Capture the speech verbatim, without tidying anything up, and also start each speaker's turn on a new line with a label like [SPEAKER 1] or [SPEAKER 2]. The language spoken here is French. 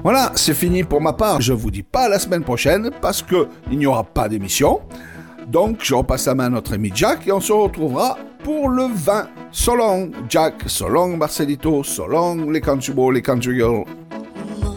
[SPEAKER 1] Voilà, c'est fini pour ma part. Je vous dis pas la semaine prochaine parce que il n'y aura pas d'émission. Donc, je repasse la main à notre ami Jack et on se retrouvera pour le vingt. So long, Jack. So long, Marcelito. So long, les country boys, les country girls.